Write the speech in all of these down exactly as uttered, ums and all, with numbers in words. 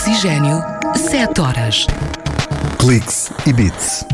Oxigênio, sete horas. Cliques e Bits.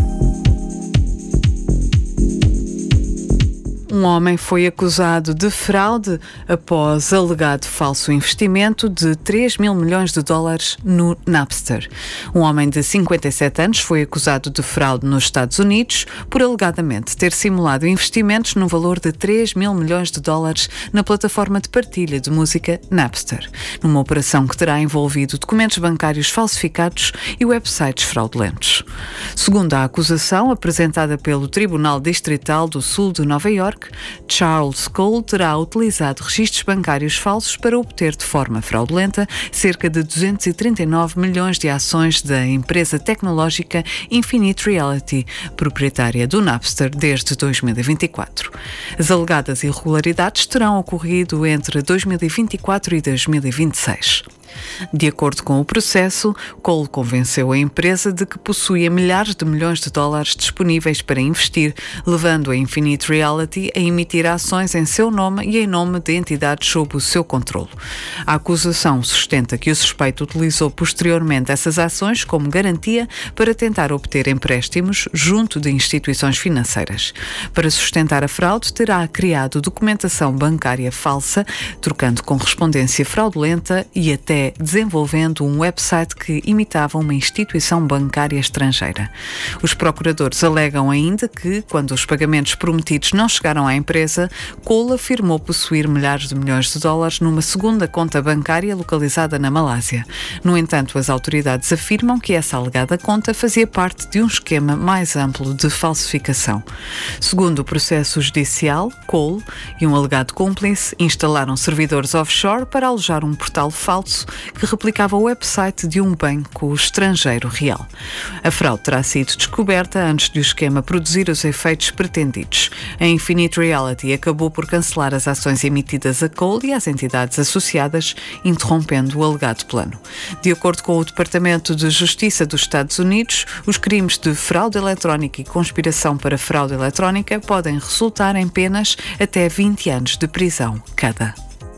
Um homem foi acusado de fraude após alegado falso investimento de três mil milhões de dólares no Napster. Um homem de cinquenta e sete anos foi acusado de fraude nos Estados Unidos por alegadamente ter simulado investimentos no valor de três mil milhões de dólares na plataforma de partilha de música Napster, numa operação que terá envolvido documentos bancários falsificados e websites fraudulentos. Segundo a acusação apresentada pelo Tribunal Distrital do Sul de Nova Iorque, Charles Cole terá utilizado registros bancários falsos para obter de forma fraudulenta cerca de duzentos e trinta e nove milhões de ações da empresa tecnológica Infinite Reality, proprietária do Napster desde dois mil e vinte e quatro. As alegadas irregularidades terão ocorrido entre dois mil e vinte e quatro e dois mil e vinte e seis. De acordo com o processo, Cole convenceu a empresa de que possuía milhares de milhões de dólares disponíveis para investir, levando a Infinite Reality a emitir ações em seu nome e em nome de entidades sob o seu controle. A acusação sustenta que o suspeito utilizou posteriormente essas ações como garantia para tentar obter empréstimos junto de instituições financeiras. Para sustentar a fraude, terá criado documentação bancária falsa, trocando correspondência fraudulenta e até desenvolvendo um website que imitava uma instituição bancária estrangeira. Os procuradores alegam ainda que, quando os pagamentos prometidos não chegaram à empresa, Cole afirmou possuir milhares de milhões de dólares numa segunda conta bancária localizada na Malásia. No entanto, as autoridades afirmam que essa alegada conta fazia parte de um esquema mais amplo de falsificação. Segundo o processo judicial, Cole e um alegado cúmplice instalaram servidores offshore para alojar um portal falso que replicava o website de um banco estrangeiro real. A fraude terá sido descoberta antes de o esquema produzir os efeitos pretendidos. A Infinite Reality acabou por cancelar as ações emitidas a Cole e às entidades associadas, interrompendo o alegado plano. De acordo com o Departamento de Justiça dos Estados Unidos, os crimes de fraude eletrónica e conspiração para fraude eletrónica podem resultar em penas até vinte anos de prisão cada.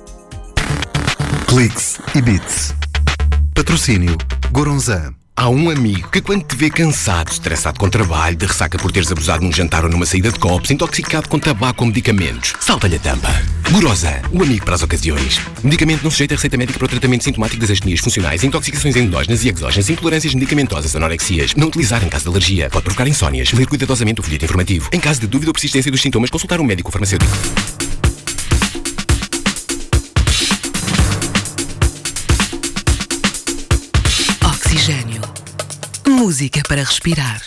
Cliques e Bits. Patrocínio Goronzan. Há um amigo que, quando te vê cansado, estressado com trabalho, de ressaca por teres abusado num jantar ou numa saída de copos, intoxicado com tabaco ou medicamentos, salta-lhe a tampa. Goronzan, o amigo para as ocasiões. Medicamento não sujeito a receita médica para o tratamento sintomático das astenias funcionais, intoxicações endógenas e exógenas, intolerâncias medicamentosas, anorexias. Não utilizar em caso de alergia. Pode provocar insónias. Ler cuidadosamente o folheto informativo. Em caso de dúvida ou persistência dos sintomas, consultar um médico ou farmacêutico. Oxigênio. Música para respirar.